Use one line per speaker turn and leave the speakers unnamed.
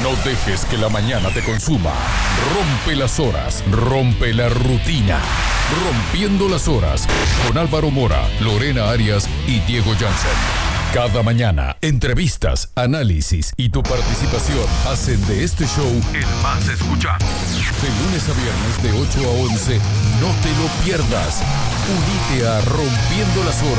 No dejes que la mañana te consuma. Rompe las horas, rompe la rutina. Rompiendo las horas con Álvaro Mora, Lorena Arias y Diego Jansen. Cada mañana, entrevistas, análisis y tu participación hacen de este show el más escuchado. De lunes a viernes de 8 a 11, no te lo pierdas. Unite a Rompiendo las Horas